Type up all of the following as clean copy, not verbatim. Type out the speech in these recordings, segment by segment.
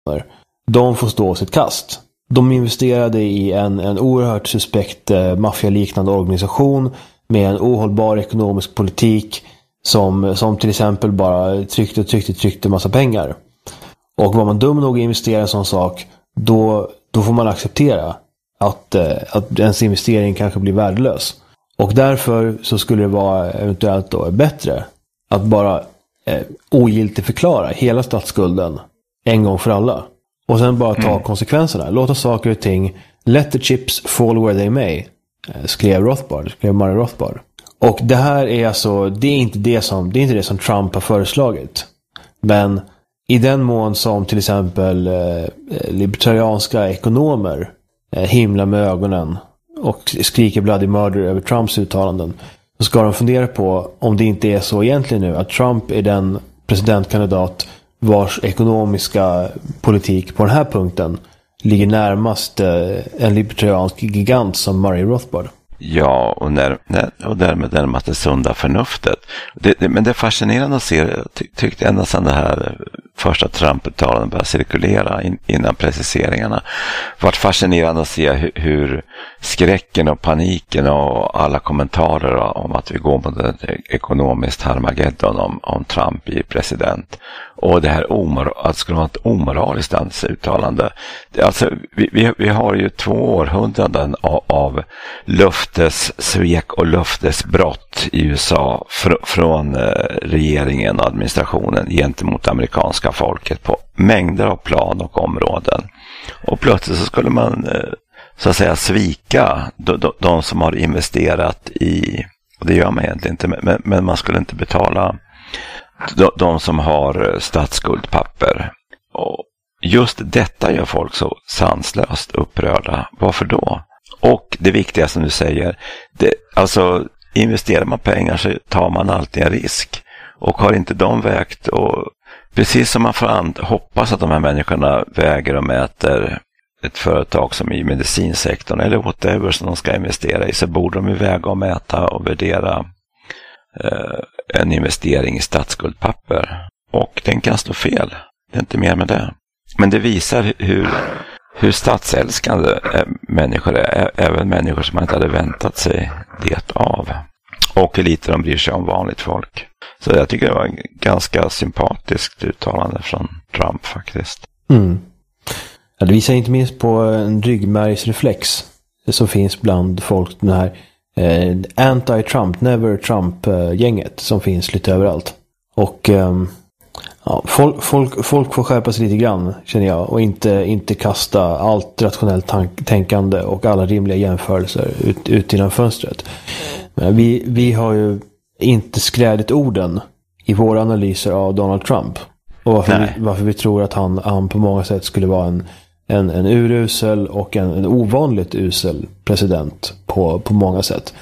de får stå sitt kast. De investerade i en oerhört suspekt maffialiknande organisation med en ohållbar ekonomisk politik som till exempel bara tryckte massa pengar. Och var man dum nog att investera i en sån sak, då får man acceptera att ens investering kanske blir värdelös. Och därför så skulle det vara eventuellt då bättre att bara ogiltigt förklara hela statsskulden en gång för alla. Och sen bara ta konsekvenserna. Låta saker och ting, let the chips fall where they may, skrev Murray Rothbard. Och det här är alltså, det är inte det som Trump har föreslagit. Men i den mån som till exempel libertarianska ekonomer himlar med ögonen och skriker bloody murder över Trumps uttalanden, så ska de fundera på om det inte är så egentligen nu att Trump är den presidentkandidat vars ekonomiska politik på den här punkten ligger närmast en libertariansk gigant som Murray Rothbard. Ja, och därmed närmast det sunda förnuftet. Men det är fascinerande att se, jag tyckte ända sedan det här första Trump-uttalandet började cirkulera innan preciseringarna. Det var fascinerande att se hur skräcken och paniken och alla kommentarer om att vi går mot ett ekonomiskt Harmageddon om Trump blir president. Och det här att det skulle vara ett omoraliskt uttalande. Alltså, vi har ju 2 århundraden av löftessvek och löftesbrott i USA från regeringen och administrationen gentemot amerikanska folket på mängder av plan och områden. Och plötsligt så skulle man så att säga svika de som har investerat i, och det gör man egentligen inte, men man skulle inte betala de som har statsskuldpapper. Och just detta gör folk så sanslöst upprörda. Varför då? Och det viktiga som du säger, alltså investerar man pengar så tar man alltid en risk. Och har inte de vägt, och precis som man får hoppas att de här människorna väger och mäter ett företag som i medicinsektorn eller whatever som de ska investera i, så borde de ju väga och mäta och värdera en investering i statsskuldpapper. Och den kan stå fel. Det är inte mer med det. Men det visar hur statsälskande människor är. Även människor som man inte hade väntat sig det av. Och hur lite de bryr sig om vanligt folk. Så jag tycker det var en ganska sympatiskt uttalande från Trump faktiskt. Mm. Ja, det visar inte minst på en ryggmärgsreflex som finns bland folk, den här anti-Trump, never Trump-gänget som finns lite överallt. Och ja, folk får skärpa sig lite grann, känner jag, och inte kasta allt rationellt tänkande och alla rimliga jämförelser ut genom fönstret. Men vi har ju inte skrädit orden i våra analyser av Donald Trump. Och varför vi tror att han på många sätt skulle vara en urusel och en ovanligt usel president på många sätt.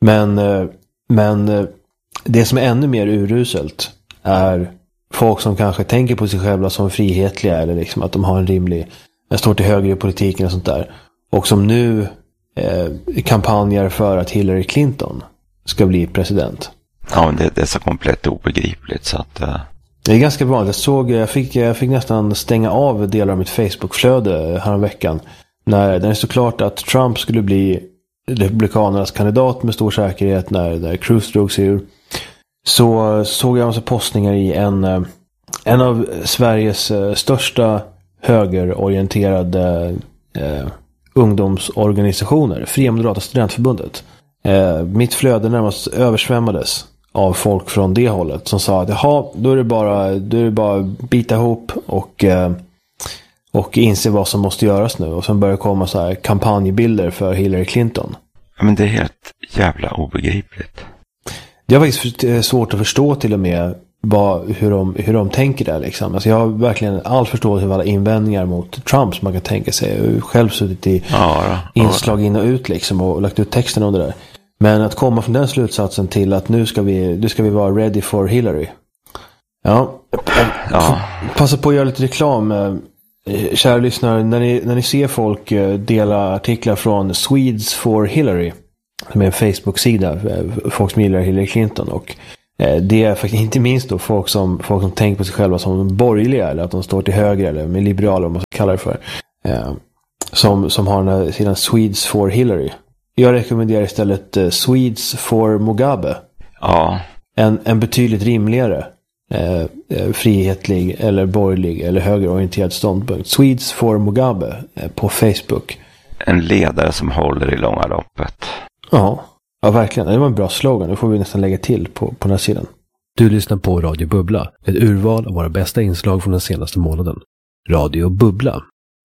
Men det som är ännu mer uruselt är folk som kanske tänker på sig själva som frihetliga, eller liksom att de har en står till höger i politiken och sånt där, och som nu kampanjar för att Hillary Clinton ska bli president. Ja, men det är så komplett obegripligt så att det är ganska vanligt. Jag fick nästan stänga av delar av mitt Facebook-flöde häromveckan när det stod klart att Trump skulle bli republikanernas kandidat med stor säkerhet när Cruz drog sig ur. Så såg jag en massa postningar i en av Sveriges största högerorienterade ungdomsorganisationer, Fria Moderata Studentförbundet. Mitt flöde närmast översvämmades av folk från det hållet som sa att då är det bara bita ihop och inse vad som måste göras nu. Och sen börjar det komma så här kampanjbilder för Hillary Clinton. Men det är helt jävla obegripligt. Det är faktiskt svårt att förstå till och med hur de tänker där liksom. Alltså jag har verkligen all förståelse för alla invändningar mot Trump som man kan tänka sig. Jag har själv suttit i inslag in och ut liksom och lagt ut texten om det där. Men att komma från den slutsatsen till att nu ska vi vara ready for Hillary. Ja. Passa på att göra lite reklam. Kära lyssnare, när ni ser folk dela artiklar från Swedes for Hillary, med en Facebook-sida, folk som gillar Hillary Clinton, och Det är faktiskt inte minst då folk som tänker på sig själva som borgerliga, eller att de står till höger, eller med liberaler, om man ska kalla det för. Som har den här sidan Swedes for Hillary. Jag rekommenderar istället Swedes for Mugabe. Ja. En betydligt rimligare frihetlig eller borgerlig eller högerorienterad ståndpunkt. Swedes for Mugabe på Facebook. En ledare som håller i långa loppet. Ja, verkligen. Det var en bra slogan. Det får vi nästan lägga till på den här sidan. Du lyssnar på Radio Bubbla. Ett urval av våra bästa inslag från den senaste månaden. Radio Bubbla.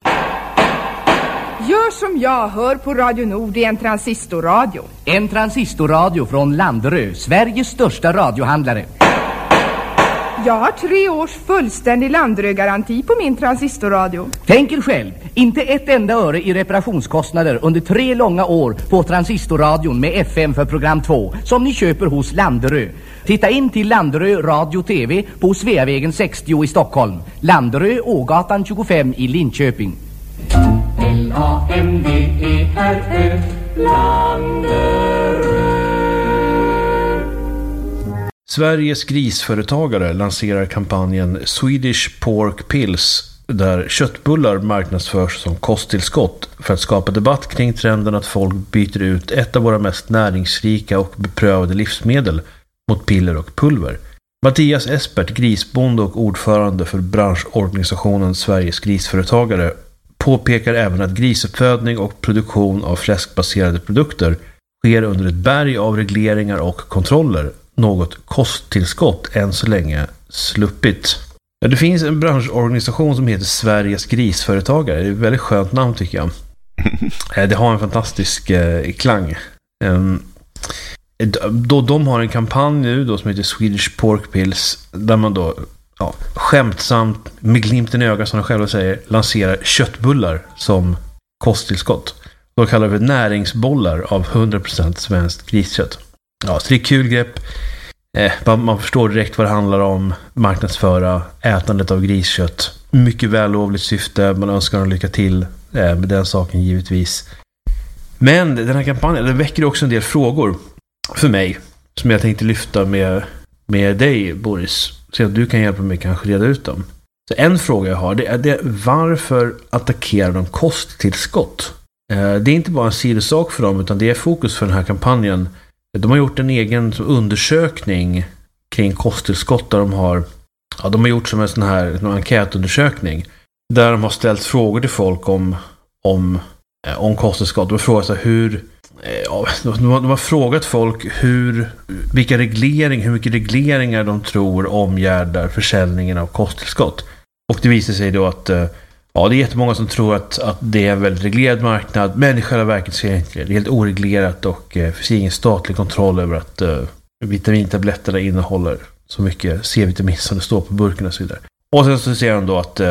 Gör som jag, hör på Radio Nord i en transistorradio. En transistorradio från Landerö, Sveriges största radiohandlare. Jag har 3 års fullständig Landerö-garanti på min transistorradio. Tänk er själv, inte ett enda öre i reparationskostnader under 3 långa år på transistorradion med FM för program 2 som ni köper hos Landerö. Titta in till Landerö Radio TV på Sveavägen 60 i Stockholm. Landerö, Ågatan 25 i Linköping. Landerö, Landerö. Sveriges grisföretagare lanserar kampanjen Swedish Pork Pills, där köttbullar marknadsförs som kosttillskott för att skapa debatt kring trenden att folk byter ut ett av våra mest näringsrika och beprövade livsmedel mot piller och pulver. Mattias Espert, grisbonde och ordförande för branschorganisationen Sveriges grisföretagare, påpekar även att grisuppfödning och produktion av fläskbaserade produkter sker under ett berg av regleringar och kontroller. Något kosttillskott än så länge sluppit. Det finns en branschorganisation som heter Sveriges grisföretagare. Det är ett väldigt skönt namn tycker jag. Det har en fantastisk klang. De har en kampanj nu då som heter Swedish Pork Pills, där man då skämtsamt med glimten i ögat, som de själva säger, lanserar köttbullar som kosttillskott. De kallar det för näringsbollar av 100% svenskt griskött. Ja, så det är kul grepp. Man förstår direkt vad det handlar om. Marknadsföra ätandet av griskött. Mycket vällovligt syfte. Man önskar dem lycka till med den saken givetvis. Men den här kampanjen, den väcker också en del frågor för mig som jag tänkte lyfta med dig, Boris. Så att du kan hjälpa mig kanske reda ut dem. Så en fråga jag har, det är varför attackerar de kosttillskott? Det är inte bara en sidosak för dem, utan det är fokus för den här kampanjen. De har gjort en egen undersökning kring kosttillskott där de har gjort som en sån här enkätundersökning där de har ställt frågor till folk om kosttillskott. De har frågat så hur de har frågat folk hur mycket regleringar de tror omgärdar försäljningen av kosttillskott. Och det visar sig då att det är jättemånga som tror att det är en väldigt reglerad marknad, men i själva verket så är det inte det. Det är helt oreglerat och finns ingen statlig kontroll över att vitamintabletterna innehåller så mycket C-vitamin som det står på burken och så vidare. Och sen så ser han då att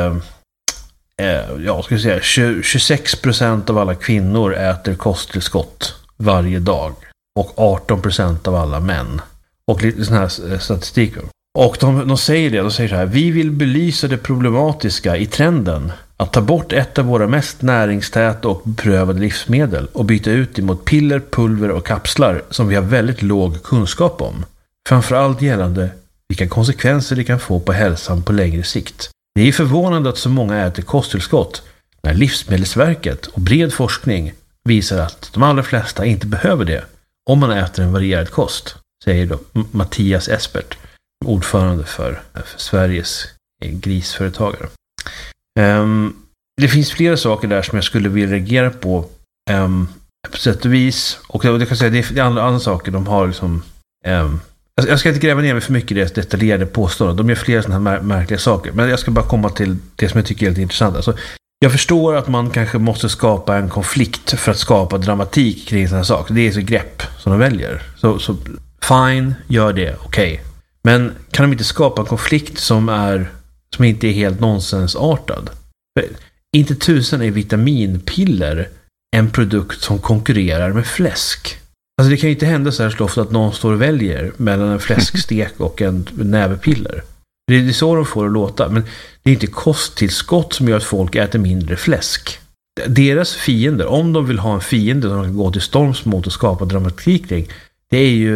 26% av alla kvinnor äter kosttillskott varje dag och 18% av alla män. Och lite sån här statistik. Och de säger så här: vi vill belysa det problematiska i trenden att ta bort ett av våra mest näringstäta och beprövade livsmedel och byta ut det mot piller, pulver och kapslar som vi har väldigt låg kunskap om. Framförallt gällande vilka konsekvenser det kan få på hälsan på längre sikt. Det är förvånande att så många äter kosttillskott när Livsmedelsverket och bred forskning visar att de allra flesta inte behöver det om man äter en varierad kost, säger då Mattias Espert, ordförande för Sveriges grisföretagare. Det finns flera saker där som jag skulle vilja reagera på sätt och vis. Och jag kan säga det är andra saker de har liksom, jag ska inte gräva ner mig för mycket i det detaljerade påståenden. De gör flera sådana här märkliga saker. Men jag ska bara komma till det som jag tycker är lite intressant. Alltså, jag förstår att man kanske måste skapa en konflikt för att skapa dramatik kring sådana saker. Det är så grepp som de väljer. Så fine, gör det, okej. Men kan de inte skapa en konflikt som inte är helt nonsensartad? För inte tusen är vitaminpiller en produkt som konkurrerar med fläsk. Alltså det kan ju inte hända så här så ofta att någon står och väljer mellan en fläskstek och en nävepiller. Det är så de får att låta. Men det är inte kosttillskott som gör att folk äter mindre fläsk. Deras fiender, om de vill ha en fiende som de kan gå till storms mot och skapa dramatik kring, det är ju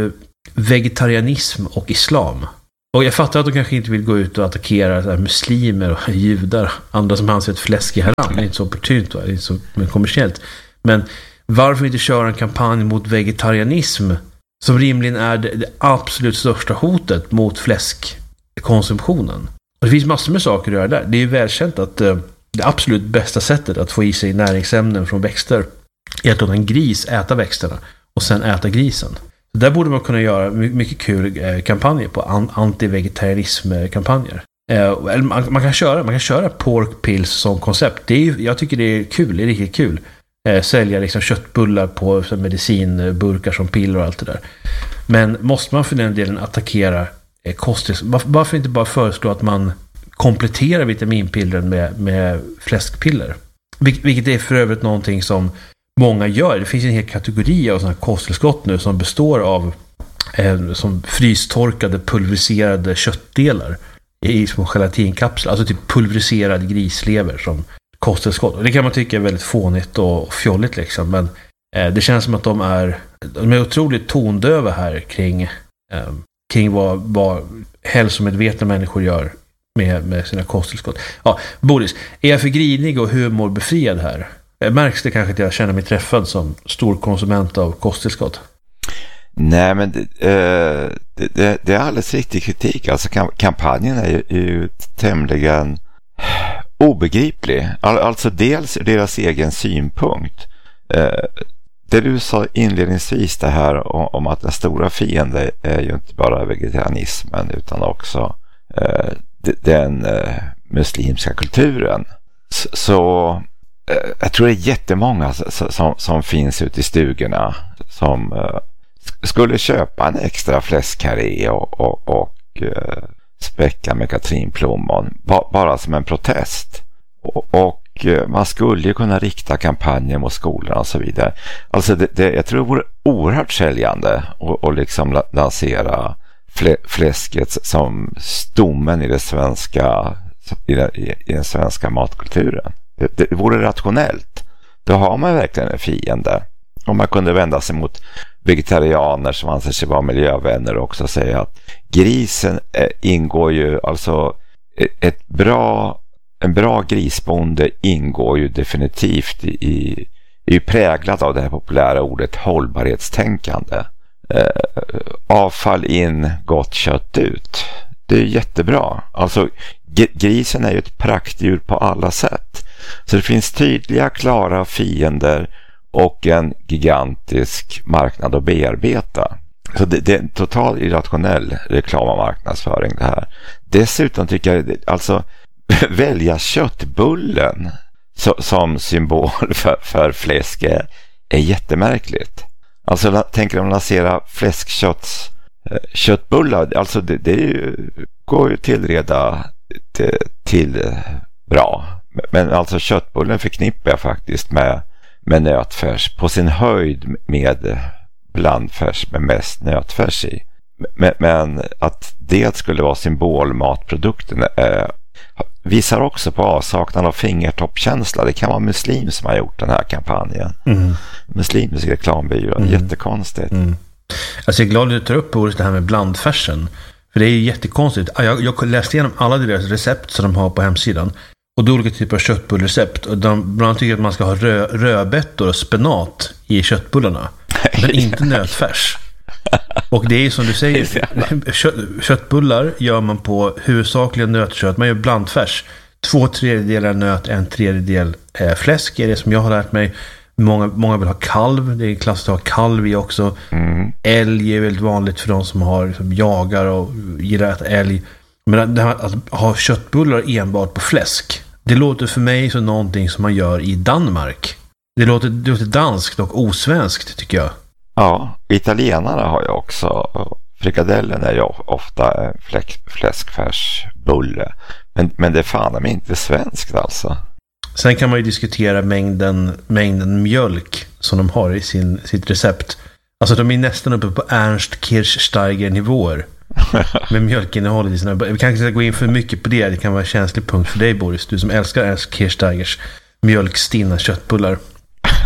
vegetarianism och islam. Och jag fattar att de kanske inte vill gå ut och attackera så här, muslimer och judar, andra som anser att fläsk är haram. Det är inte så opportunt, det är inte så kommersiellt. Men varför inte köra en kampanj mot vegetarianism som rimligen är det absolut största hotet mot fläskkonsumtionen? Och det finns massor med saker att göra där. Det är ju välkänt att det absolut bästa sättet att få i sig näringsämnen från växter är att låta en gris äta växterna och sen äta grisen. Så där borde man kunna göra mycket kul kampanjer på anti-vegetarianism-kampanjer. Man kan köra pork pills som koncept. Jag tycker det är kul, det är riktigt kul. Sälja liksom köttbullar på medicinburkar som piller och allt det där. Men måste man för den delen attackera kosttillskott? Varför inte bara föreslå att man kompletterar vitaminpillren med fläskpiller? Vilket är för övrigt någonting som många gör. Det finns en hel kategori av sådana här kosttillskott nu som består av som frystorkade pulveriserade köttdelar i små gelatinkapslar. Alltså typ pulveriserad grislever som kosttillskott. Och det kan man tycka är väldigt fånigt och fjolligt liksom. Men det känns som att de är otroligt tondöva här kring vad hälsomedvetna människor gör med sina kosttillskott. Ja, Boris, är jag för grinig och humorbefriad här? Märks det kanske att jag känner mig träffad som stor konsument av kosttillskott? Nej, men det är alldeles riktig kritik. Alltså kampanjen är ju tämligen obegriplig. Alltså dels ur deras egen synpunkt. Det du sa inledningsvis det här om att den stora fienden är ju inte bara vegetarianismen utan också den muslimska kulturen. Så jag tror det är jättemånga som finns ute i stugorna som skulle köpa en extra fläskkarré och späcka med katrinplommon bara som en protest. Och man skulle ju kunna rikta kampanjer mot skolorna och så vidare. Alltså jag tror det vore oerhört säljande och liksom lansera fläsket som stommen i i den svenska matkulturen. Det vore rationellt. Då har man verkligen en fiende. Om man kunde vända sig mot vegetarianer som anser sig vara miljövänner och också säga att grisen ingår ju, alltså en bra grisbonde ingår ju definitivt är präglad av det här populära ordet hållbarhetstänkande. Avfall in, gott kött ut. Det är jättebra. Alltså grisen är ju ett praktdjur på alla sätt. Så det finns tydliga, klara fiender och en gigantisk marknad att bearbeta. Så det är en total irrationell reklam och marknadsföring det här. Dessutom tycker jag alltså välja köttbullen som symbol för fläsk är jättemärkligt. Alltså tänker de lansera fläskköttbullar, alltså det går ju tillreda till bra. Men alltså köttbullen förknippar jag faktiskt med nötfärs, på sin höjd med blandfärs med mest nötfärs i. Men att det skulle vara symbolmatprodukten visar också på avsaknad av fingertoppkänsla. Det kan vara muslim som har gjort den här kampanjen. Muslimsk reklambyrå, jättekonstigt. Alltså jag är glad att du tar upp ordet det här med blandfärsen. För det är ju jättekonstigt. Jag läste igenom alla deras recept som de har på hemsidan. Och då olika typer av köttbullrecept. Och de bland annat tycker att man ska ha rödbetor och spenat i köttbullarna. Men inte nötfärs. Och det är som du säger, köttbullar gör man på huvudsakligen nötkött. Man gör blandfärs. 2/3 nöt, 1/3 fläsk är det som jag har lärt mig. Många vill ha kalv. Det är klassiskt att ha kalv i också. Älg är väldigt vanligt för de som jagar och gillar att äta älg. Men det här, att ha köttbullar enbart på fläsk, det låter för mig som någonting som man gör i Danmark. Det låter danskt och osvenskt tycker jag. Ja, italienarna har ju också, frikadellen är ju ofta fläskfärsbulle. Men det är fan inte svenskt alltså. Sen kan man ju diskutera mängden mjölk som de har i sitt recept. Alltså de är nästan uppe på Ernst Kirchsteiger nivåer med mjölkinnehållet i sina. Vi kanske ska gå in för mycket på det. Det kan vara en känslig punkt för dig, Boris. Du som älskar Ernst Kirchsteigers mjölkstinna köttbullar.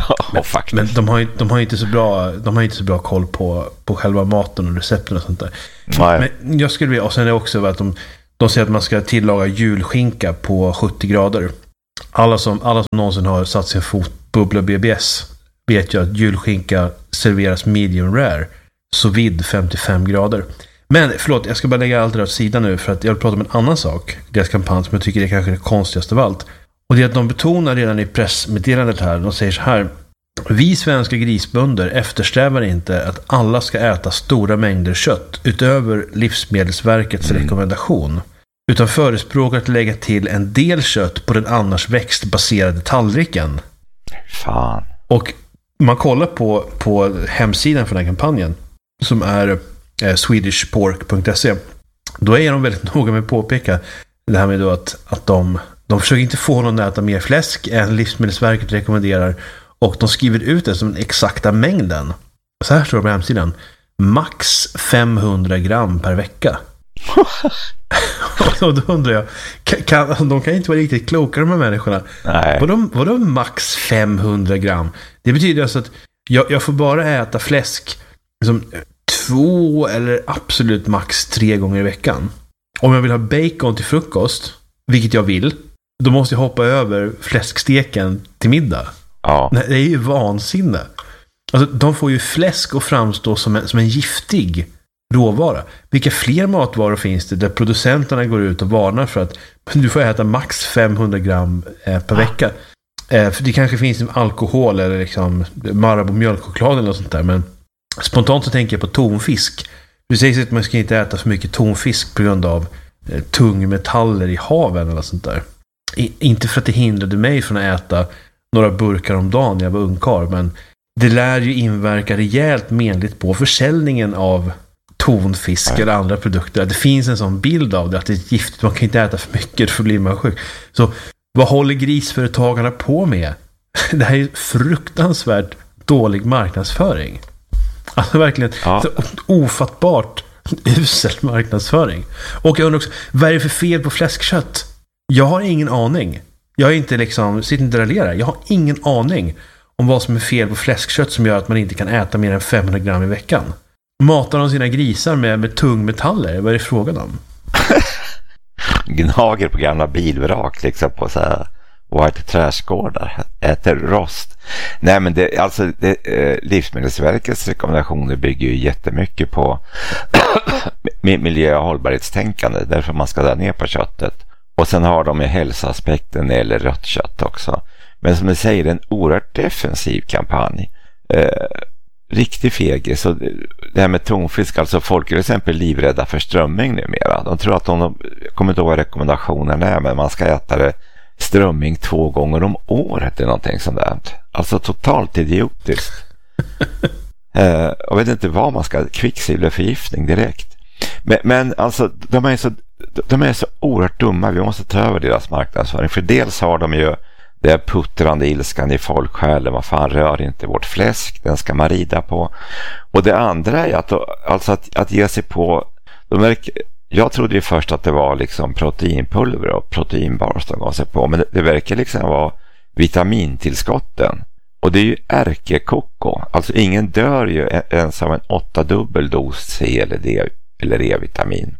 faktiskt. Men de har inte så bra koll på själva maten och recepten och sånt där. Nej. Men jag skulle vilja, och sen är det också att de säger att man ska tillaga julskinka på 70 grader. Alla som någonsin har satt sin fot på Bubbla BBS vet ju att julskinka serveras medium rare, så vid 55 grader. Men förlåt, jag ska bara lägga allt det där åt sidan nu, för att jag vill prata om en annan sak i deras kampanj som jag tycker är kanske det konstigaste av allt. Och det är att de betonar redan i pressmeddelandet här, de säger så här: vi svenska grisbönder eftersträvar inte att alla ska äta stora mängder kött utöver Livsmedelsverkets rekommendation, utan förespråkar att lägga till en del kött på den annars växtbaserade tallriken. Fan. Och man kollar på hemsidan för den här kampanjen, som är swedishpork.se. Då är de väldigt noga med att påpeka det här med då att de försöker inte få någon att äta mer fläsk än Livsmedelsverket rekommenderar, och de skriver ut det som den exakta mängden. Så här står det på hemsidan: max 500 gram per vecka. Och då undrar jag, de kan inte vara riktigt kloka, de här människorna. Nej. Vadå max 500 gram? Det betyder alltså att jag får bara äta fläsk liksom 2 eller absolut max 3 gånger i veckan. Om jag vill ha bacon till frukost, vilket jag vill, då måste jag hoppa över fläsksteken till middag. Ja. Nej, det är ju vansinne. Alltså, de får ju fläsk att framstå som en giftig råvara. Vilka fler matvaror finns det där producenterna går ut och varnar för att du får äta max 500 gram per vecka? För det kanske finns alkohol eller liksom Marabou mjölkchoklad eller något sånt där, men spontant så tänker jag på tonfisk. Det sägs att man ska inte äta för mycket tonfisk på grund av tungmetaller i haven eller sånt där. Inte för att det hindrade mig från att äta några burkar om dagen när jag var ungkarl, men det lär ju inverka rejält menligt på försäljningen av tonfisk eller andra produkter. Det finns en sån bild av det, att det är giftigt, man kan inte äta för mycket för blir man sjuk. Så vad håller grisföretagarna på med? Det här är fruktansvärt dålig marknadsföring. Alltså verkligen ofattbart usel marknadsföring. Och jag undrar också, vad är det för fel på fläskkött? Jag har ingen aning. Jag är inte liksom, sitter inte och raljerar. Jag har ingen aning om vad som är fel på fläskkött som gör att man inte kan äta mer än 500 gram i veckan. Matar de sina grisar med tungmetaller? Vad är det frågan om? Gnager på gamla bilvrak liksom på så här white trashgårdar, äter rost. Nej, men Livsmedelsverkets rekommendationer bygger ju jättemycket på miljö- och hållbarhetstänkande, därför man ska dra ner på köttet. Och sen har de ju hälsoaspekten eller rött kött också. Men som du säger, en oerhört defensiv kampanj. Riktigt feg. Så det här med tonfisk, alltså folk är till exempel livrädda för strömming numera. De tror att de kommer inte ihåg vad rekommendationen är, men man ska äta det strömming 2 gånger om året eller någonting sånt där. Alltså totalt idiotiskt. Jag vet inte vad man ska, kvicksilverförgiftning direkt. Men alltså de är så oerhört dumma. Vi måste ta över deras marknadsföring. För dels har de ju det är puttrande ilskan i folksjälen. Vad fan, rör inte vårt fläsk, den ska man rida på. Och det andra är att ge sig på jag trodde ju först att det var liksom proteinpulver och proteinbars de gav sig på, men det verkar liksom vara vitamintillskotten. Och det är ju ärkekoko. Alltså ingen dör ju ens av en 8-dubbel dos C eller D eller E-vitamin.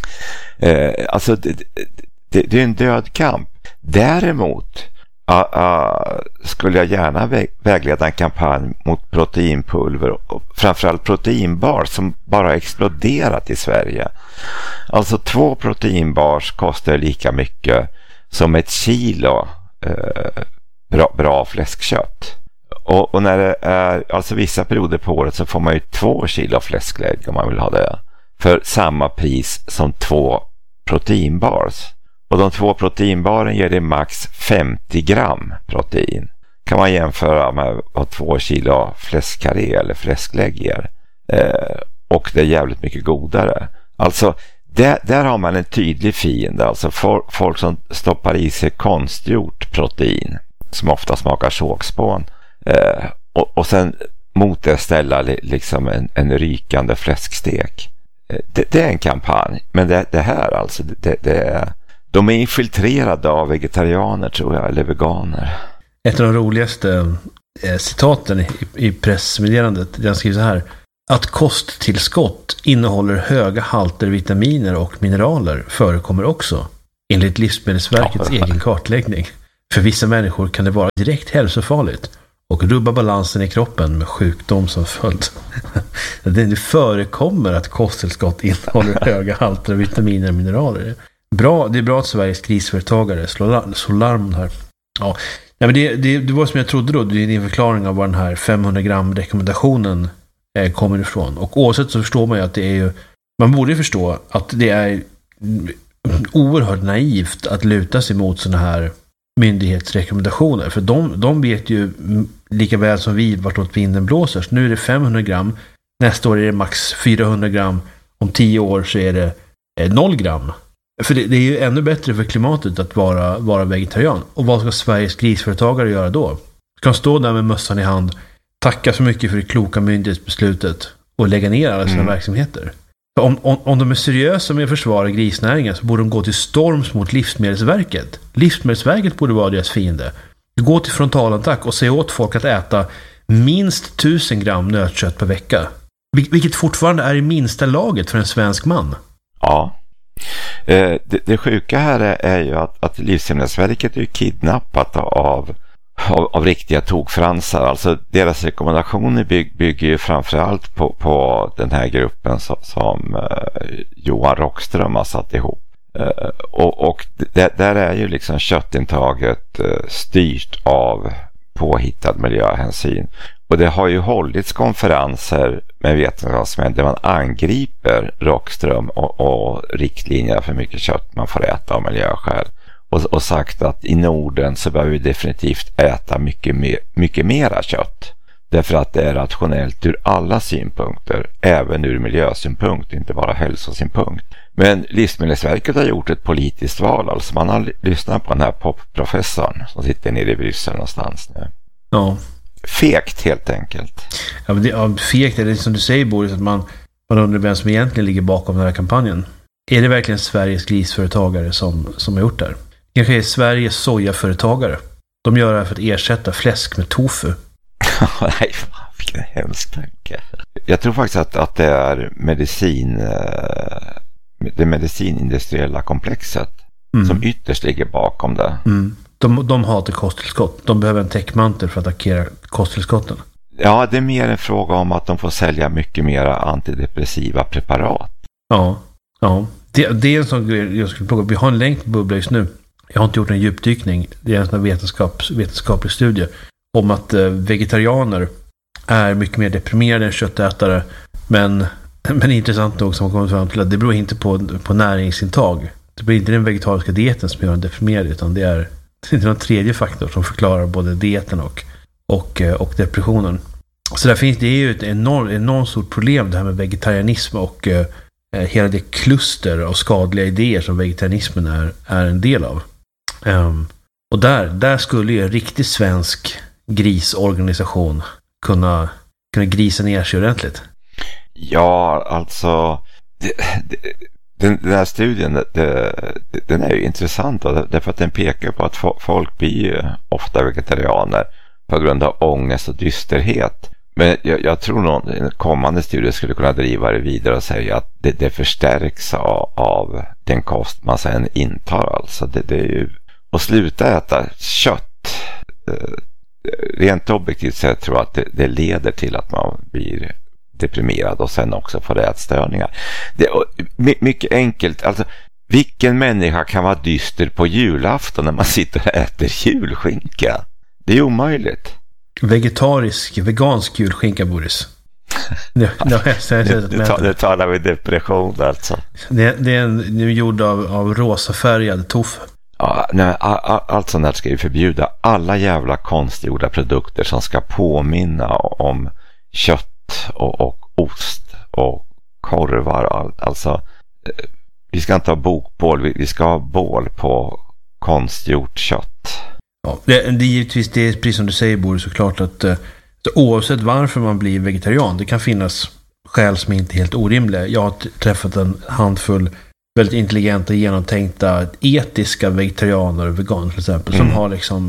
Alltså det är en död kamp. Däremot skulle jag gärna vägleda en kampanj mot proteinpulver och framförallt proteinbars som bara har exploderat i Sverige. Alltså 2 proteinbars kostar lika mycket som 1 kilo bra fläskkött. Och när det är alltså vissa perioder på året så får man ju 2 kilo fläsklägg om man vill ha det för samma pris som 2 proteinbars. Och de 2 proteinbaren ger det max 50 gram protein. Kan man jämföra med vad 2 kilo fläskkarré eller fläsklägg ger. Och det är jävligt mycket godare. Alltså där har man en tydlig fiende. Alltså folk som stoppar i sig konstgjort protein som ofta smakar sågspån. Och sen mot det ställa liksom en rykande fläskstek. Det är en kampanj. Men det här alltså, det är... De är infiltrerade av vegetarianer tror jag, eller veganer. Ett av de roligaste citaten i pressmeddelandet. Den skriver så här: att kosttillskott innehåller höga halter vitaminer och mineraler förekommer också, enligt Livsmedelsverkets egen kartläggning. För vissa människor kan det vara direkt hälsofarligt och rubba balansen i kroppen med sjukdom som följd. Det förekommer att kosttillskott innehåller höga halter vitaminer och mineraler. Det är bra att Sveriges krisföretagare slår larm här. Ja, men det var som jag trodde då. Det är din förklaring av var den här 500 gram rekommendationen kommer ifrån. Och oavsett så förstår man ju att det är ju, man borde ju förstå att det är oerhört naivt att luta sig mot såna här myndighetsrekommendationer. För de vet ju lika väl som vi vartåt vinden blåser. Så nu är det 500 gram. Nästa år är det max 400 gram. Om 10 år så är det 0 gram. För det är ju ännu bättre för klimatet att vara vegetarian. Och vad ska Sveriges grisföretagare göra då? Ska de stå där med mössan i hand, tacka så mycket för det kloka myndighetsbeslutet och lägga ner alla sina verksamheter? Om de är seriösa med att försvara grisnäringen så borde de gå till storms mot Livsmedelsverket. Livsmedelsverket borde vara deras fiende. Gå till frontalattack och säga åt folk att äta minst 1000 gram nötkött per vecka. Vilket fortfarande är i minsta laget för en svensk man. Ja. Det sjuka här är ju att Livsmedelsverket är ju kidnappat av riktiga tokfransar. Alltså deras rekommendationer bygger ju framförallt på den här gruppen som Johan Rockström har satt ihop. Och där är ju liksom köttintaget styrt av påhittad miljöhänsyn. Och det har ju hållits konferenser med vetenskapsmän där man angriper Rockström och riktlinjer för mycket kött man får äta av miljöskäl. Och sagt att i Norden så behöver vi definitivt äta mycket mera kött. Därför att det är rationellt ur alla synpunkter, även ur miljösynpunkt, inte bara hälsosynpunkt. Men Livsmedelsverket har gjort ett politiskt val. Alltså man har lyssnat på den här popprofessorn som sitter nere i Bryssel någonstans nu. Ja. Fegt helt enkelt. Ja, men fegt är det som du säger, Boris, att man undrar vem som egentligen ligger bakom den här kampanjen. Är det verkligen Sveriges grisföretagare som har gjort det här? Kanske är Sveriges sojaföretagare. De gör det här för att ersätta fläsk med tofu. Nej, vilken hemsk tanke. Jag tror faktiskt att det är det medicinindustriella komplexet som ytterst ligger bakom det. Mm. De hatar kosttillskott. De behöver en täckmantel för att attackera kosttillskotten. Ja, det är mer en fråga om att de får sälja mycket mer antidepressiva preparat. Ja. Det är en sån grej jag skulle plocka. Vi har en länk på Bubbla just nu. Jag har inte gjort en djupdykning. Det är en sån vetenskaplig studie om att vegetarianer är mycket mer deprimerade än köttätare. Men intressant nog som kommer fram till att det beror inte på näringsintag. Det blir inte den vegetariska dieten som gör en deprimerad, utan det är någon tredje faktor som förklarar både dieten och depressionen. Så det är ju ett enormt stort problem det här med vegetarianism och hela det kluster av skadliga idéer som vegetarianismen är en del av. Och där skulle ju en riktig svensk grisorganisation kunna grisa ner sig ordentligt. Ja, alltså den här studien den är ju intressant därför att den pekar på att folk blir ju ofta vegetarianer på grund av ångest och dysterhet. Men jag tror någon kommande studie skulle kunna driva det vidare och säga att det förstärks av den kost man sedan intar. Alltså det är ju att sluta äta kött. Rent objektivt sett tror jag att det leder till att man blir deprimerad och sen också får ätstörningar. Det är mycket enkelt. Alltså, vilken människa kan vara dyster på julafton när man sitter och äter julskinka? Det är omöjligt. Vegansk julskinka, Boris. Nu talar vi depression alltså. Det är gjord av rosafärgad tofu. Ja, nej, allt sånt där ska ju förbjuda. Alla jävla konstgjorda produkter som ska påminna om kött och ost och korvar. Alltså, vi ska inte ha bokbål, vi ska ha bål på konstgjort kött. Ja, det är givetvis, det är precis som du säger, Boris, såklart att oavsett varför man blir vegetarian, det kan finnas skäl som inte är helt orimliga. Jag har träffat en handfull väldigt intelligenta, genomtänkta, etiska vegetarianer och veganer till exempel, som har liksom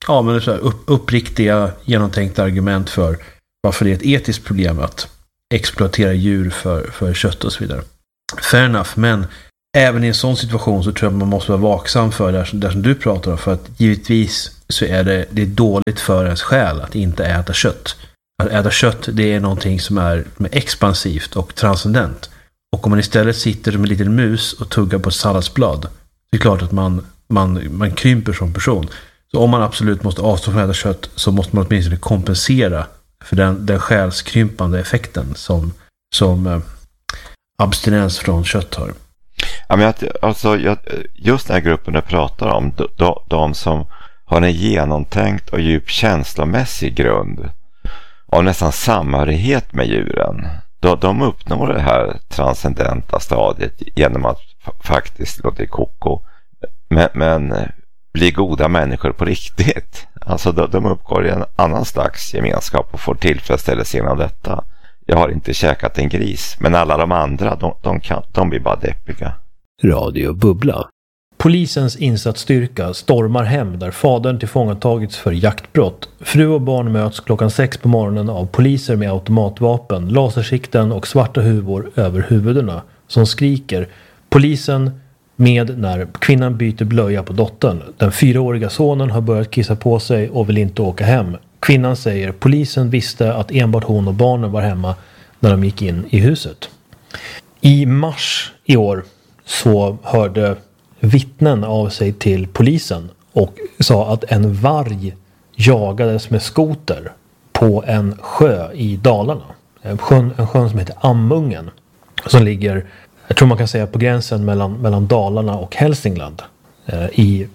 Ja, men det är så här uppriktiga, genomtänkta argument för varför det är ett etiskt problem att exploatera djur för kött och så vidare. Fair enough, men även i en sån situation så tror jag man måste vara vaksam för det som du pratar om, för att givetvis så är det är dåligt för ens själ att inte äta kött. Att äta kött, det är någonting som är expansivt och transcendent. Och om man istället sitter som en liten mus och tuggar på ett salladsblad, det är klart att man krymper som person. Så om man absolut måste avstå från att äta kött så måste man åtminstone kompensera för den själskrympande effekten som abstinens från kött har. Ja, men just den här gruppen du pratar om, de som har en genomtänkt och djup känslomässig grund och nästan samhörighet med djuren, de uppnår det här transcendenta stadiet genom att faktiskt låta det koko, men bli goda människor på riktigt. Alltså de uppgår i en annan slags gemenskap och får tillfredsställelse genom detta. Jag har inte käkat en gris, men alla de andra, de blir bara deppiga. Radio Bubbla. Polisens insatsstyrka stormar hem där fadern tillfångatagits för jaktbrott. Fru och barn möts klockan 6 på morgonen av poliser med automatvapen, lasersikten och svarta huvor över huvudena som skriker. Polisen med när kvinnan byter blöja på dottern. Den 4-åriga sonen har börjat kissa på sig och vill inte åka hem. Kvinnan säger polisen visste att enbart hon och barnen var hemma när de gick in i huset. I mars i år så hörde vittnen av sig till polisen och sa att en varg jagades med skoter på en sjö i Dalarna. En sjö som heter Amungen, som ligger, jag tror man kan säga, på gränsen mellan Dalarna och Hälsingland, i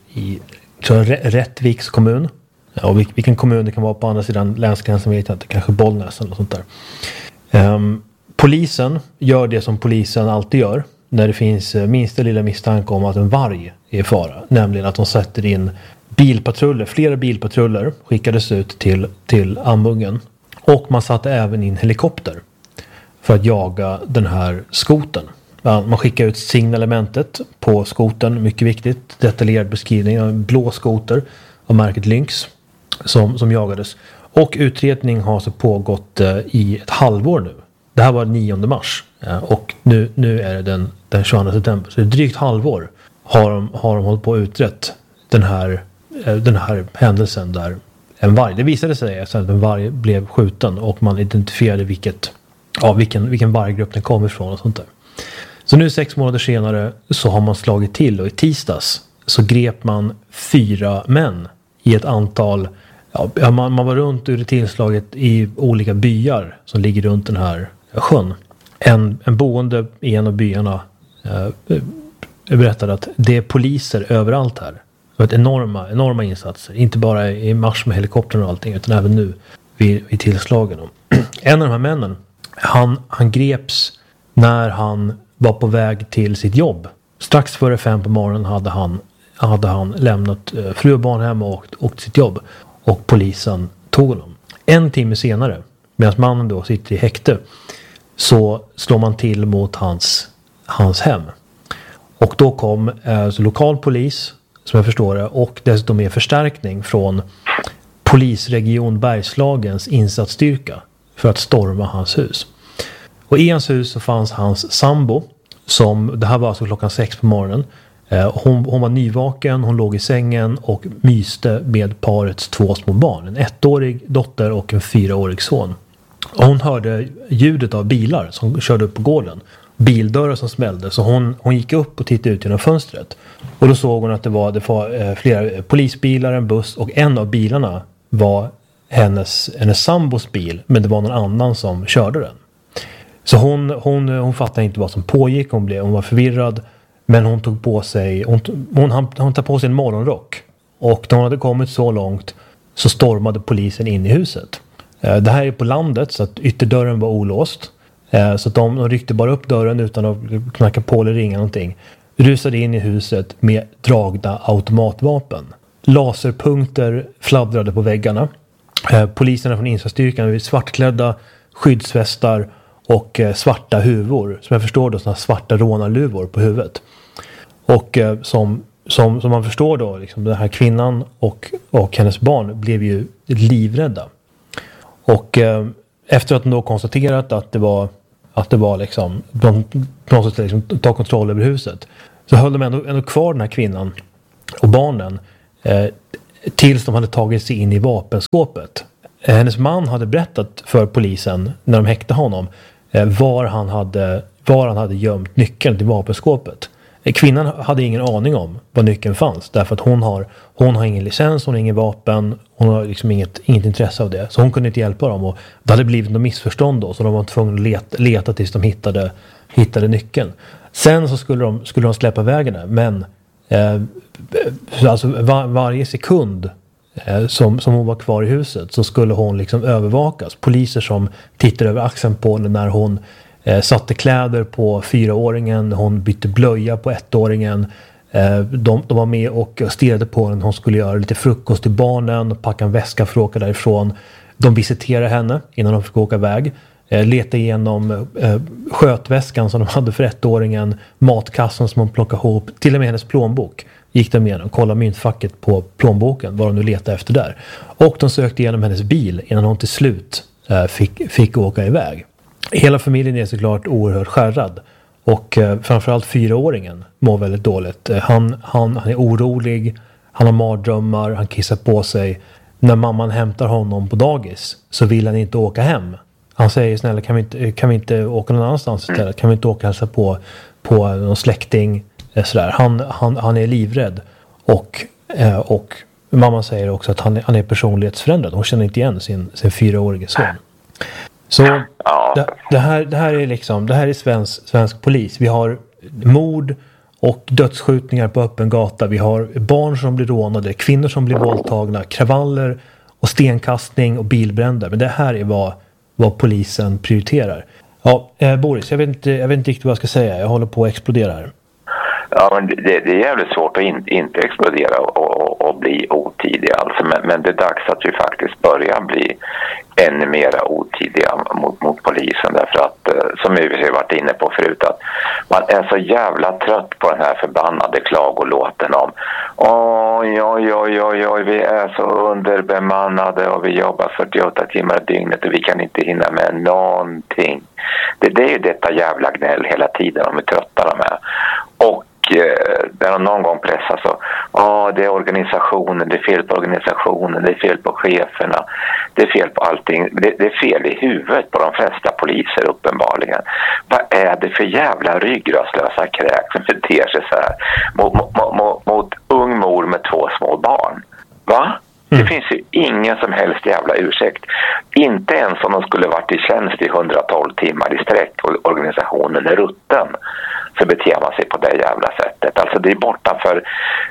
Rättviks kommun. Och vilken kommun det kan vara på andra sidan länsgränsen vet jag inte, kanske Bollnäs eller sånt där. Polisen gör det som polisen alltid gör när det finns minsta lilla misstanke om att en varg är i fara. Nämligen att de sätter in bilpatruller, flera bilpatruller skickades ut till Amungen. Och man satte även in helikopter för att jaga den här skoten. Man skickar ut signalementet på skoten, mycket viktigt, detaljerad beskrivning av en blå skoter av märket Lynx som jagades. Och utredning har så pågått i ett halvår nu. Det här var 9 mars och nu är det den 22 september. Så det är drygt halvår har de hållit på att utrett den här händelsen där en varg. Det visade sig att en varg blev skjuten och man identifierade vilken varggrupp den kom ifrån och sånt där. Så nu 6 månader senare så har man slagit till och i tisdags så grep man 4 män i ett antal, man var runt ur tillslaget i olika byar som ligger runt den här sjön. En boende i en av byarna berättade att det är poliser överallt här. Det var enorma insatser. Inte bara i mars med helikoptern och allting utan även nu vid tillslagen. En av de här männen, han greps när han var på väg till sitt jobb. Strax före 5 på morgonen hade han lämnat fru och barn hem och åkt till sitt jobb. Och polisen tog honom. 1 timme senare, medan mannen då sitter i häkte, så slår man till mot hans hem. Och då kom lokal polis, som jag förstår det, och dessutom med förstärkning från polisregion Bergslagens insatsstyrka för att storma hans hus. Och i hans hus så fanns hans sambo, det här var alltså klockan 6 på morgonen. Hon var nyvaken, hon låg i sängen och myste med parets 2 små barn. En 1-årig dotter och en 4-årig son. Och hon hörde ljudet av bilar som körde upp på gården. Bildörrar som smällde. Så hon gick upp och tittade ut genom fönstret. Och då såg hon att det var flera polisbilar, en buss. Och en av bilarna var hennes sambos bil. Men det var någon annan som körde den. Så hon fattade inte vad som pågick. Hon var förvirrad. Men hon tog på sig hon tog på sig en morgonrock. Och när hon hade kommit så långt så stormade polisen in i huset. Det här är på landet så att ytterdörren var olåst. Så att de ryckte bara upp dörren utan att knacka på eller ringa någonting. Rusade in i huset med dragna automatvapen. Laserpunkter fladdrade på väggarna. Poliserna från insatsstyrkan var svartklädda, skyddsvästar och svarta huvor. Som jag förstår då, sådana svarta rånarluvor på huvudet. Och som som man förstår då, liksom, den här kvinnan och hennes barn blev ju livrädda. Och efter att de då konstaterat att det var liksom, de på något sätt liksom ta kontroll över huset, så höll de ändå kvar den här kvinnan och barnen tills de hade tagit sig in i vapenskåpet. Hennes man hade berättat för polisen när de häktade honom var han hade gömt nyckeln till vapenskåpet. Kvinnan hade ingen aning om var nyckeln fanns, därför att hon har ingen licens, hon har ingen vapen, hon har liksom inget intresse av det, så hon kunde inte hjälpa dem, och det hade blivit något missförstånd då, så de var tvungna att leta tills de hittade nyckeln. Sen så skulle de släppa vägen där, men alltså varje sekund som hon var kvar i huset så skulle hon liksom övervakas. Poliser som tittade över axeln på henne när hon satte kläder på 4-åringen, hon bytte blöja på 1-åringen. De var med och stirrade på henne. Hon skulle göra lite frukost till barnen, packa en väska för att åka därifrån. De visiterade henne innan de fick åka iväg. Leta igenom skötväskan som de hade för 1-åringen, matkassen som hon plockade ihop, till och med hennes plånbok. Gick de igenom och kollade myntfacket på plånboken, vad de nu letade efter där. Och de sökte igenom hennes bil innan hon till slut fick åka iväg. Hela familjen är såklart oerhört skärrad. Och framförallt 4-åringen mår väldigt dåligt. Han är orolig, han har mardrömmar, han kissar på sig. När mamman hämtar honom på dagis så vill han inte åka hem. Han säger, snälla, kan vi inte åka någon annanstans istället? Kan vi inte åka och hälsa på någon släkting? Sådär. Han är livrädd. Och mamman säger också att han är personlighetsförändrad. Hon känner inte igen sin 4-årige son. Så det här är liksom, det här är svensk polis. Vi har mord och dödsskjutningar på öppen gata. Vi har barn som blir rånade, kvinnor som blir våldtagna, kravaller och stenkastning och bilbränder. Men det här är vad polisen prioriterar. Ja, Boris, jag vet inte riktigt vad jag ska säga. Jag håller på att explodera här. Ja, men det är jävligt svårt att inte explodera och bli otidig alltså. Men det är dags att vi faktiskt börjar bli ännu mer otidiga mot polisen, därför att som vi har varit inne på förut, att man är så jävla trött på den här förbannade klagolåten om oj, vi är så underbemannade och vi jobbar 48 timmar i dygnet och vi kan inte hinna med någonting. Det är ju detta jävla gnäll hela tiden om vi tröttar med. Och när de någon gång pressar så det är organisationen, det är fel på organisationen, det är fel på cheferna, det är fel på allting, det är fel i huvudet på de flesta poliser uppenbarligen. Vad är det för jävla ryggraslösa kräk som beter sig så här mot ung mor med 2 små barn? Va? Det finns ju ingen som helst jävla ursäkt. Inte ens om de skulle varit i tjänst i 112 timmar i sträck och organisationen är rutten, så beter man sig på det jävla sättet. Alltså det är borta för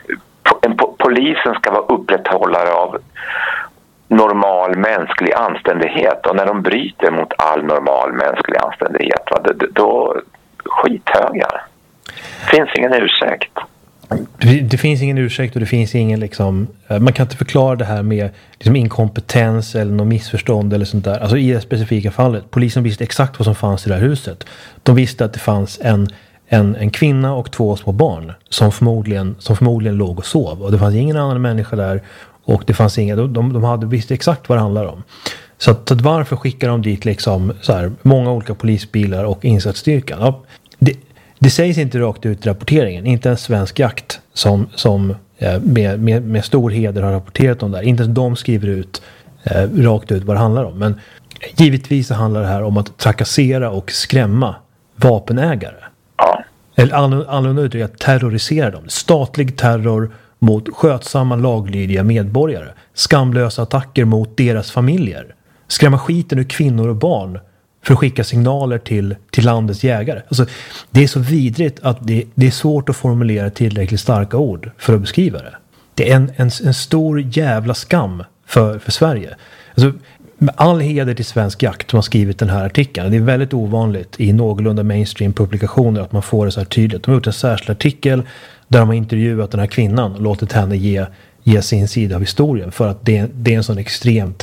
polisen ska vara upprätthållare av normal mänsklig anständighet, och när de bryter mot all normal mänsklig anständighet, då skithögar. Det finns ingen ursäkt. Det finns ingen ursäkt och det finns ingen liksom, man kan inte förklara det här med liksom inkompetens eller något missförstånd eller sånt där. Alltså i det specifika fallet, polisen visste exakt vad som fanns i det här huset. De visste att det fanns en kvinna och 2 små barn som förmodligen låg och sov, och det fanns ingen annan människa där, och det fanns inga, de hade visst exakt vad det handlar om. Så att varför skickar de dit liksom så här många olika polisbilar och insatsstyrkan? Ja, det sägs inte rakt ut i rapporteringen. Inte en svensk jakt som med stor heder har rapporterat om det här. Inte ens de skriver ut rakt ut vad det handlar om. Men givetvis handlar det här om att trakassera och skrämma vapenägare. Ja. Eller annorlunda uttryck, att terrorisera dem. Statlig terror mot skötsamma laglydiga medborgare. Skamlösa attacker mot deras familjer. Skrämma skiten ur kvinnor och barn för att skicka signaler till landets jägare. Alltså, det är så vidrigt att det är svårt att formulera tillräckligt starka ord för att beskriva det. Det är en stor jävla skam för Sverige. Alltså, med all heder till svensk jakt som har skrivit den här artikeln. Det är väldigt ovanligt i någorlunda mainstream publikationer att man får det så här tydligt. De har gjort en särskild artikel där de har intervjuat den här kvinnan och låtit henne ge sin sida av historien, för att det är en sån extremt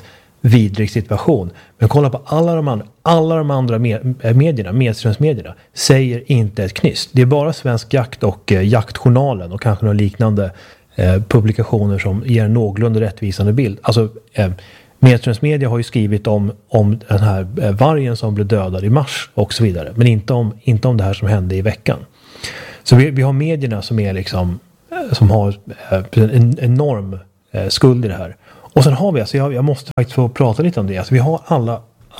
vidrig situation. Men kolla på alla de andra medierna, medströmsmedierna, säger inte ett knyst. Det är bara Svensk Jakt och Jaktjournalen och kanske några liknande publikationer som ger en någorlunda rättvisande bild. Alltså medströmsmedia har ju skrivit om den här vargen som blev dödad i mars och så vidare. Men inte om det här som hände i veckan. Så vi har medierna som är liksom, som har en enorm skuld i det här. Och sen har vi, alltså jag måste faktiskt få prata lite om det. Alltså vi har alla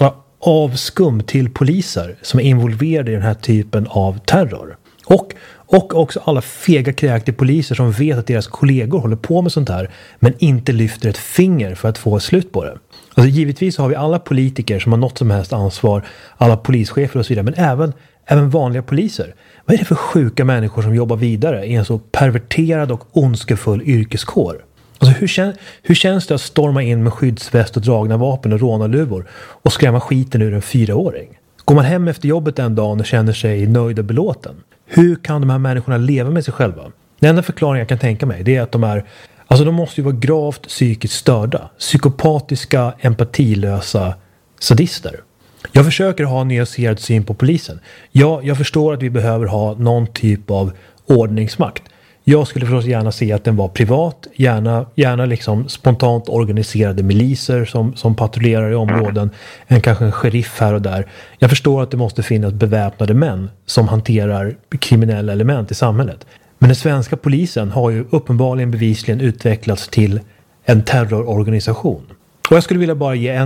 avskum till poliser som är involverade i den här typen av terror. Och också alla fega kräk till poliser som vet att deras kollegor håller på med sånt här men inte lyfter ett finger för att få ett slut på det. Alltså givetvis har vi alla politiker som har något som helst ansvar, alla polischefer och så vidare, men även vanliga poliser. Vad är det för sjuka människor som jobbar vidare i en så perverterad och ondskefull yrkeskår? Alltså hur känns det att storma in med skyddsväst och dragna vapen och rånarluvor och skrämma skiten ur en 4-åring? Går man hem efter jobbet en dag och känner sig nöjd och belåten? Hur kan de här människorna leva med sig själva? Den enda förklaringen jag kan tänka mig det är att de måste ju vara gravt psykiskt störda, psykopatiska, empatilösa sadister. Jag försöker ha en nyanserad syn på polisen. Jag förstår att vi behöver ha någon typ av ordningsmakt. Jag skulle förstås gärna se att den var privat, gärna liksom spontant organiserade miliser som patrullerar i områden, kanske en sheriff här och där. Jag förstår att det måste finnas beväpnade män som hanterar kriminella element i samhället. Men den svenska polisen har ju uppenbarligen bevisligen utvecklats till en terrororganisation. Och jag skulle vilja bara ge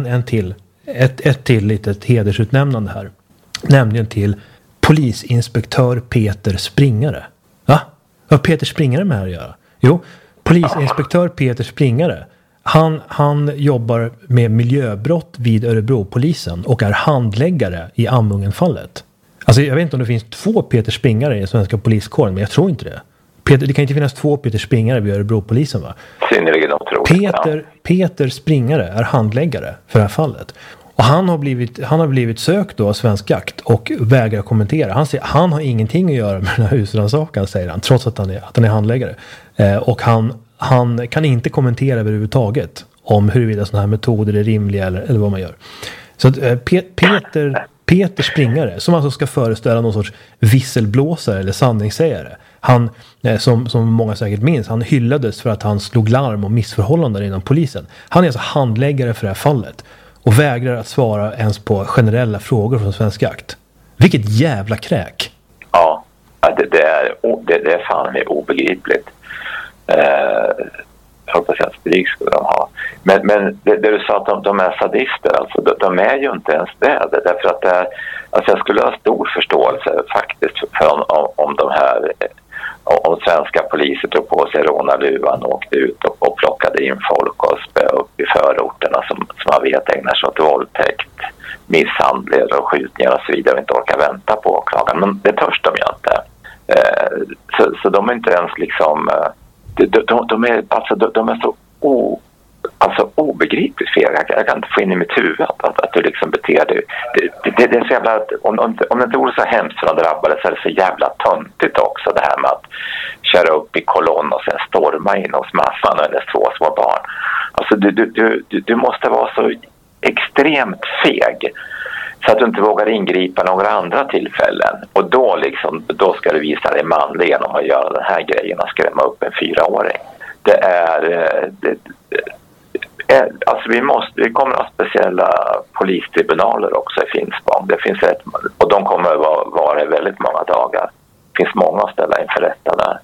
ett till litet hedersutnämnande här. Nämligen till polisinspektör Peter Springare. Va? Vad har Peter Springare med här att göra? Jo, polisinspektör Peter Springare. Han jobbar med miljöbrott vid Örebropolisen och är handläggare i Amungen-fallet. Alltså jag vet inte om det finns 2 Peter Springare i den svenska poliskåren, men jag tror inte det. Det kan inte finnas 2 Peter Springare vid Örebropolisen, va? Synnerligen otroligt. Peter Springare är handläggare för det här fallet. Och han har blivit sökt då av Svensk Jakt och vägrar kommentera. Han säger han har ingenting att göra med den här husrannsakan, säger han, trots att han är handläggare. Och han kan inte kommentera överhuvudtaget om huruvida sådana här metoder är rimliga eller vad man gör. Så att Peter Springare, som alltså ska föreställa någon sorts visselblåsare eller sanningssägare. Han, som många säkert minns, han hyllades för att han slog larm om missförhållanden inom polisen. Han är alltså handläggare för det här fallet. Och vägrar att svara ens på generella frågor från Svensk Jakt. Vilket jävla kräk. Ja, det är fan mer obegripligt. Jag hoppas att stryk skulle de ha. Men det du sa att de är sadister, alltså de är ju inte ens det. Därför att alltså jag skulle ha stor förståelse faktiskt för om de här... Om svenska poliser tog på sig rånarluvan och åkte ut och plockade in folk och spöade upp i förorterna som man vet ägnar sig åt våldtäkt, misshandel och skjutningar och så vidare och inte orkar vänta på åklagaren. Men det törs de ju inte. Så de är inte ens liksom... De är så obegripligt fel. Jag kan inte få in i mitt huvud att du liksom beter dig. Det är så jävla... Om det inte vore så hemskt för de drabbade så är det så jävla töntigt också det här med att köra upp i kolonn och sen storma in hos massan och hennes 2 små barn. Alltså du måste vara så extremt feg så att du inte vågar ingripa några andra tillfällen. Och då ska du visa dig manlig genom att göra den här grejen och skrämma upp en 4-åring. Det är... Alltså vi kommer att ha speciella polistribunaler också i Finspång. Det finns och de kommer att vara väldigt många dagar. Det finns många att ställa inför rätta där.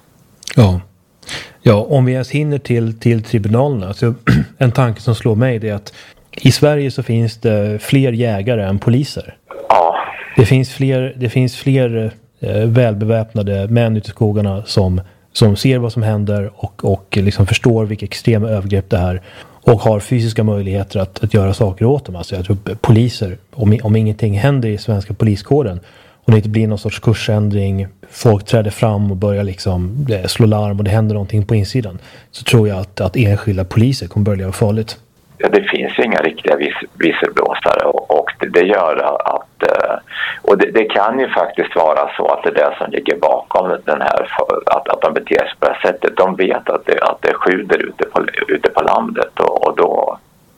Ja, om vi ens hinner till tribunalerna. Så en tanke som slår mig är att i Sverige så finns det fler jägare än poliser. Ja. Det finns fler välbeväpnade män ute i skogarna som ser vad som händer och liksom förstår vilka extrema övergrepp det här och har fysiska möjligheter att göra saker åt dem. Alltså jag tror poliser, om ingenting händer i svenska poliskåren och det inte blir någon sorts kursändring, folk träder fram och börjar liksom slå larm och det händer någonting på insidan, så tror jag att enskilda poliser kommer börja leva farligt. Ja, det finns ju inga riktiga visselblåsare och det gör att och det kan ju faktiskt vara så att det är det som ligger bakom den här att de beter sig på det här sättet. De vet att det sjuder ute på landet och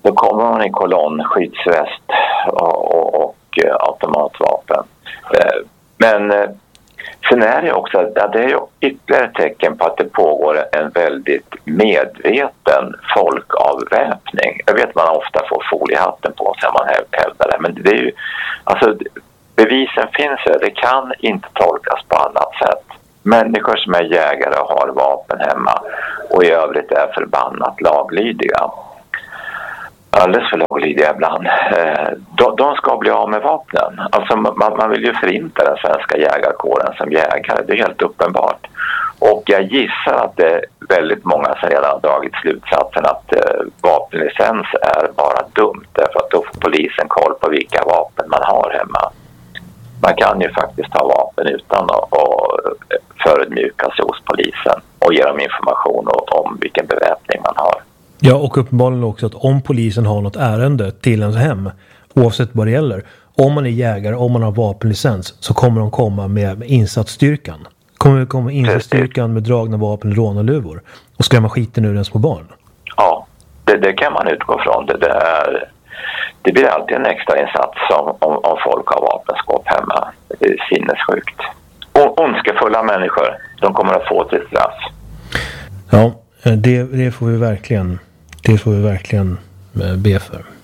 Då kommer man i kolonn, skyddsväst och automatvapen. Men sen är det också att det är ju ytterligare tecken på att det pågår en väldigt medveten folkavväpning. Jag vet att man ofta får foliehatten på sig när man hävdar det, men det är ju, alltså bevisen finns ju, det kan inte tolkas på annat sätt. Människor som är jägare och har vapen hemma och i övrigt är förbannat laglydiga, alldeles för laglydiga ibland, de ska bli av med vapnen. Alltså man vill ju förinta den svenska jägarkåren som jägare, det är helt uppenbart. Och jag gissar att det är väldigt många som redan har dragit slutsatsen att vapenlicens är bara dumt, därför att då får polisen koll på vilka vapen man har hemma. Man kan ju faktiskt ha vapen utan att förödmjuka sig hos polisen och ge dem information om vilken beväpning man har. Ja, och uppenbarligen också att om polisen har något ärende till ens hem, oavsett vad det gäller, om man är jägare, om man har vapenlicens, så kommer de komma med insatsstyrkan. Kommer insatsstyrkan med dragna vapen, rånarluvor och skrämma skiten ur ens på barn. Ja, det kan man utgå från. Det blir alltid en extra insats om folk har vapenskåp hemma. Det är sinnessjukt. Ondskefulla människor, de kommer att få sitt straff. Ja, det får vi verkligen be för.